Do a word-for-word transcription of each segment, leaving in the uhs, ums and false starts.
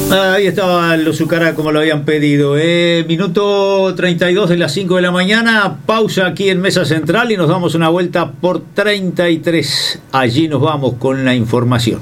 Ahí estaba el Zucará como lo habían pedido. Eh, minuto treinta y dos de las cinco de la mañana. Pausa aquí en Mesa Central y nos damos una vuelta por treinta y tres. Allí nos vamos con la información.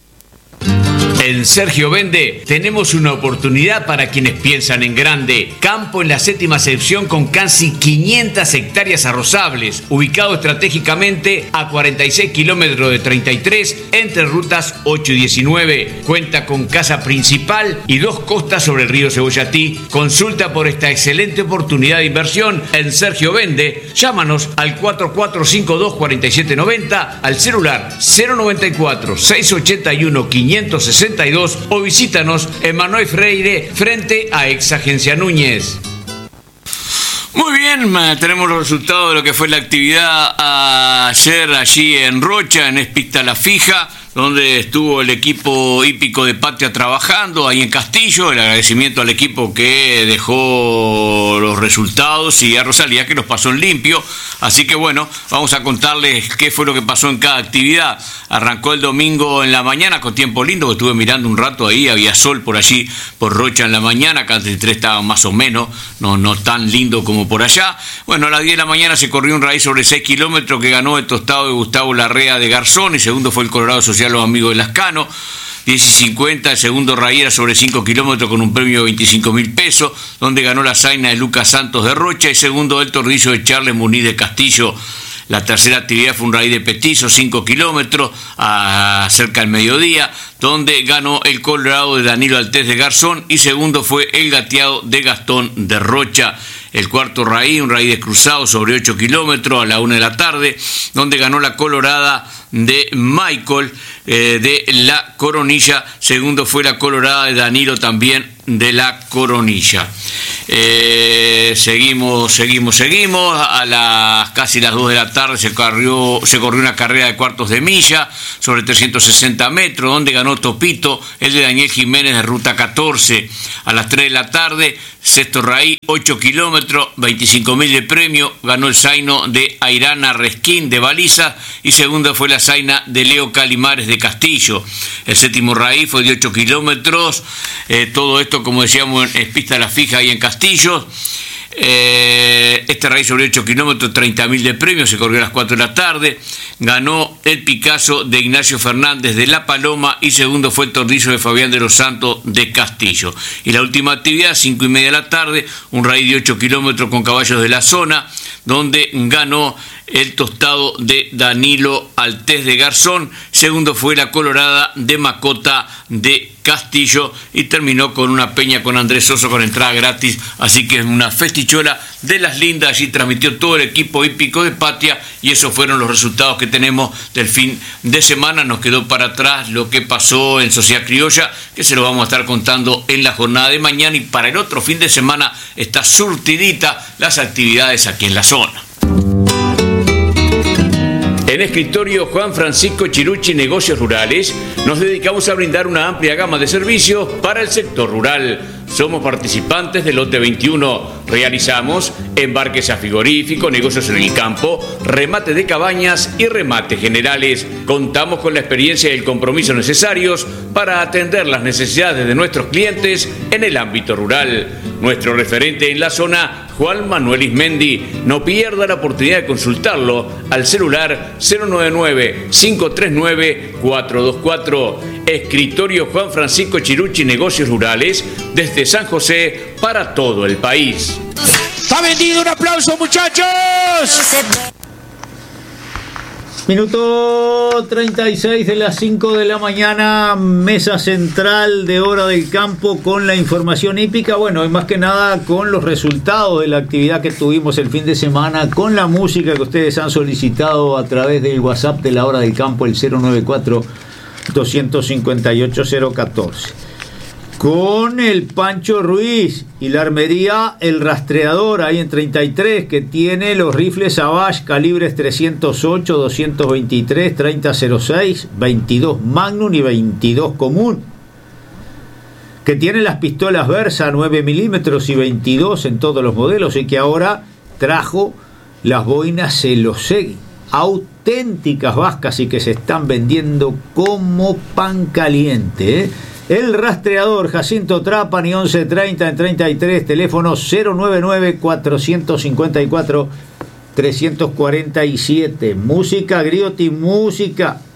En Sergio Vende tenemos una oportunidad para quienes piensan en grande. Campo en la séptima sección con casi quinientas hectáreas arrozables, ubicado estratégicamente a cuarenta y seis kilómetros de treinta y tres entre rutas ocho y diecinueve. Cuenta con casa principal y dos costas sobre el río Cebollatí. Consulta por esta excelente oportunidad de inversión en Sergio Vende. Llámanos al cuatro cuatro cinco dos cuatro siete nueve cero, al celular cero noventa y cuatro seiscientos ochenta y uno quinientos sesenta y dos o visítanos en Manuel Freire frente a Ex Agencia Núñez. Muy bien, tenemos los resultados de lo que fue la actividad ayer allí en Rocha, en Espista La Fija, donde estuvo el equipo hípico de Patria trabajando, ahí en Castillo. El agradecimiento al equipo que dejó los resultados y a Rosalía que los pasó en limpio. Así que bueno, vamos a contarles qué fue lo que pasó en cada actividad. Arrancó el domingo en la mañana con tiempo lindo, que estuve mirando un rato ahí, había sol por allí, por Rocha en la mañana, acá treinta y tres estaba más o menos, no, no tan lindo como por allá. Bueno, a las diez de la mañana se corrió un raíz sobre seis kilómetros que ganó el tostado de Gustavo Larrea de Garzón, y segundo fue el Colorado Social Los Amigos de Lascano. diez y cincuenta, el segundo raíz era sobre cinco kilómetros con un premio de veinticinco mil pesos, donde ganó la zaina de Lucas Santos de Rocha, y segundo el Torrillo de Charles Muniz de Castillo. La tercera actividad fue un raíz de Petizo, cinco kilómetros, a cerca del mediodía, donde ganó el Colorado de Danilo Altés de Garzón, y segundo fue el Gateado de Gastón de Rocha. El cuarto raíz, un raíz de cruzado sobre ocho kilómetros a la una de la tarde, donde ganó la Colorada de Michael eh, de la Coronilla. Segundo fue la Colorada de Danilo también de la Coronilla. Eh, seguimos, seguimos, seguimos. A las casi las dos de la tarde se corrió, se corrió una carrera de cuartos de milla sobre trescientos sesenta metros, donde ganó Topito, el de Daniel Jiménez de Ruta catorce. A las tres de la tarde, sexto raíz, ocho kilómetros, veinticinco mil de premio, ganó el zaino de Airana Resquín de Baliza, y segundo fue la zaina de Leo Calimares de Castillo. El séptimo raíz fue de ocho kilómetros, eh, todo esto, como decíamos, en Espista La Fija y en Castillo. Eh, este raíz sobre ocho kilómetros, treinta mil de premio, se corrió a las cuatro de la tarde. Ganó el Picasso de Ignacio Fernández de La Paloma, y segundo fue el Tornillo de Fabián de los Santos de Castillo. Y la última actividad, cinco y media de la tarde, un raíz de ocho kilómetros con caballos de la zona, donde ganó el tostado de Danilo Altés de Garzón, segundo fue la Colorada de Macota de Castillo, y terminó con una peña con Andrés Soso con entrada gratis. Así que es una festichola de las lindas. Allí transmitió todo el equipo hípico de Patria, y esos fueron los resultados que tenemos del fin de semana. Nos quedó para atrás lo que pasó en Sociedad Criolla, que se lo vamos a estar contando en la jornada de mañana, y para el otro fin de semana está surtidita las actividades aquí en la zona. En Escritorio Juan Francisco Chirucci Negocios Rurales nos dedicamos a brindar una amplia gama de servicios para el sector rural. Somos participantes del lote veintiuno. Realizamos embarques a frigorífico, negocios en el campo, remate de cabañas y remates generales. Contamos con la experiencia y el compromiso necesarios para atender las necesidades de nuestros clientes en el ámbito rural. Nuestro referente en la zona, Juan Manuel Ismendi. No pierda la oportunidad de consultarlo al celular cero nueve nueve cinco tres nueve cuatro dos cuatro. Escritorio Juan Francisco Chirucci Negocios Rurales, desde San José para todo el país. ¡Está vendido! ¡Un aplauso, muchachos! Minuto treinta y seis de las cinco de la mañana, Mesa Central de Hora del Campo con la información hípica. Bueno, y más que nada con los resultados de la actividad que tuvimos el fin de semana, con la música que ustedes han solicitado a través del WhatsApp de la Hora del Campo, el cero nueve cuatro dos cinco ocho cero uno cuatro. Con el Pancho Ruiz y la armería El Rastreador, ahí en treinta y tres, que tiene los rifles Savage calibres trescientos ocho, doscientos veintitrés, treinta cero seis, veintidós Magnum y veintidós común. Que tiene las pistolas Versa nueve milímetros y veintidós en todos los modelos, y que ahora trajo las boinas Celosegui, auténticas vascas, y que se están vendiendo como pan caliente, ¿eh? El Rastreador, Jacinto Trapani, once treinta en treinta y tres, teléfono cero noventa y nueve, cuatrocientos cincuenta y cuatro, trescientos cuarenta y siete. Música, Griotti, música.